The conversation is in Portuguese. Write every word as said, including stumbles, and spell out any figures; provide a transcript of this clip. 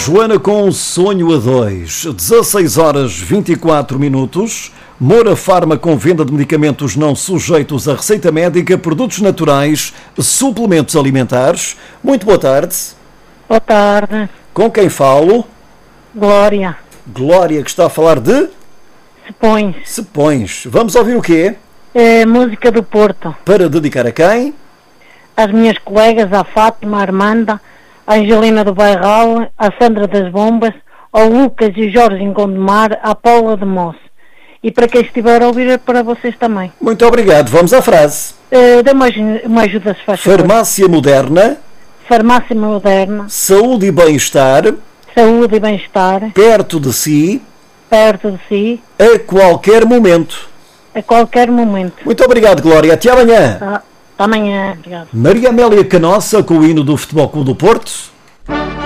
Joana com um sonho a dois, dezasseis horas vinte e quatro minutos. Moura Farma com venda de medicamentos não sujeitos à receita médica, produtos naturais, suplementos alimentares. Muito boa tarde. Boa tarde. Com quem falo? Glória. Glória, que está a falar de? Sepões. Sepões. Vamos ouvir o quê? É música do Porto. Para dedicar a quem? As minhas colegas, a Fátima, a Armanda, a Angelina do Bairral, a Sandra das Bombas, ao Lucas e Jorge em Gondomar, a Paula de Moço. E para quem estiver a ouvir, é para vocês também. Muito obrigado. Vamos à frase. Uh, Dê-me uma, uma ajuda, se faz favor. Farmácia moderna. Farmácia moderna. Saúde e bem-estar. Saúde e bem-estar. Perto de si. Perto de si. A qualquer momento. A qualquer momento. Muito obrigado, Glória. Até amanhã. Tá. Até amanhã. Obrigado. Maria Amélia Canossa com o hino do Futebol Clube do Porto.